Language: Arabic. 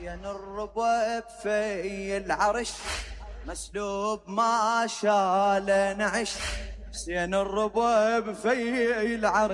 حسين الربا بفي العرش مسلوب ما شال نعش. حسين الربا بفي العرش